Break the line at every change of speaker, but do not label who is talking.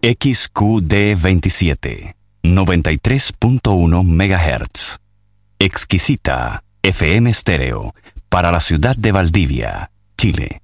XQD27, 93.1 MHz. Exquisita FM Stereo, para la ciudad de Valdivia, Chile.